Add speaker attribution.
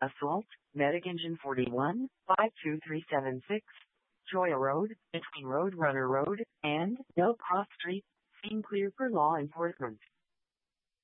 Speaker 1: Assault, Medic Engine 41, 52376, Joya Road, between Roadrunner Road and Del Cross Street. Scene clear for law enforcement.